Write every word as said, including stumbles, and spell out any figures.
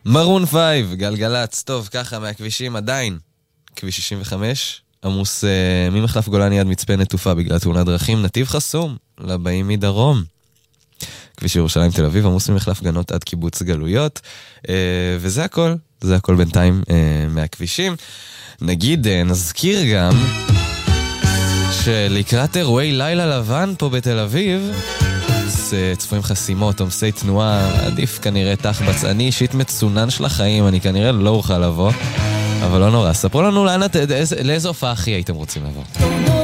מרון פייב, גלגלץ, טוב, ככה מהכבישים עדיין. כביש שישים וחמש, עמוס uh, ממחלף גולני עד מצפה נטופה בגלל תאונת דרכים, נתיב חסום, לבאים מדרום. כביש ירושלים תל אביב, עמוס ממחלף גנות עד קיבוץ גלויות, uh, וזה הכל, זה הכל בינתיים uh, מהכבישים. נגיד, uh, נזכיר גם שלקראת אירועי לילה לבן פה בתל אביב, צפויים חסימות, עומסי תנועה, עדיף כנראה תחבץ. אני אישית מצונן של החיים, אני כנראה לא אוכל לבוא, אבל לא נורא. ספרו לנו לאן, לאיזו הופעה הכי הייתם רוצים לבוא.